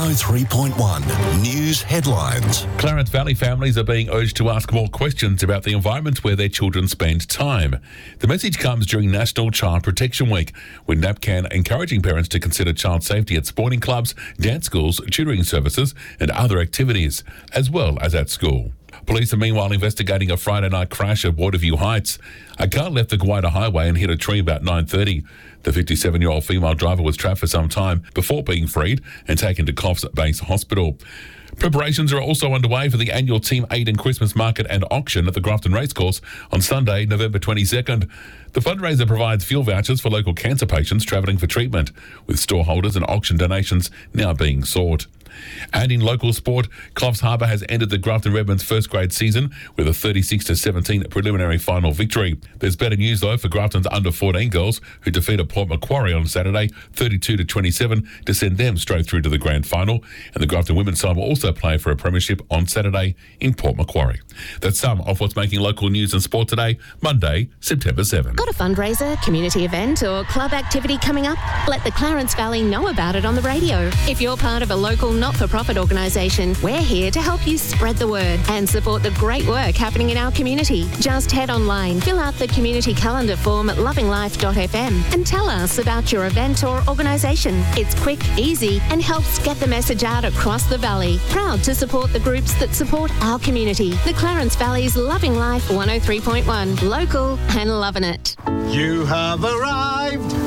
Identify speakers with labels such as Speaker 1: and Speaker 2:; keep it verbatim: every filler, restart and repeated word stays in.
Speaker 1: oh three point one News Headlines.
Speaker 2: Clarence Valley families are being urged to ask more questions about the environment where their children spend time. The message comes during National Child Protection Week, with NAPCAN encouraging parents to consider child safety at sporting clubs, dance schools, tutoring services and other activities, as well as at school. Police are meanwhile investigating a Friday night crash at Waterview Heights. A car left the Guida Highway and hit a tree about nine thirty. The fifty-seven-year-old female driver was trapped for some time before being freed and taken to Coffs Base Hospital. Preparations are also underway for the annual Team Aiden Christmas Market and Auction at the Grafton Racecourse on Sunday, November twenty-second. The fundraiser provides fuel vouchers for local cancer patients travelling for treatment, with store holders and auction donations now being sought. And in local sport, Coffs Harbour has ended the Grafton Redmonds first grade season with a thirty-six to seventeen preliminary final victory. There's better news though for Grafton's under fourteen girls, who defeated Port Macquarie on Saturday thirty-two to twenty-seven to send them straight through to the grand final. And the Grafton women's side will also play for a premiership on Saturday in Port Macquarie. That's some of what's making local news and sport today, Monday, September seventh.
Speaker 3: Got a fundraiser, community event or club activity coming up? Let the Clarence Valley know about it on the radio. If you're part of a local not-for-profit organisation, we're here to help you spread the word and support the great work happening in our community. Just head online, fill out the community calendar form at loving life dot f m and tell us about your event or organisation. It's quick, easy and helps get the message out across the valley. Proud to support the groups that support our community. The Clarence Valley's Loving Life one oh three point one. Local and loving it.
Speaker 4: You have arrived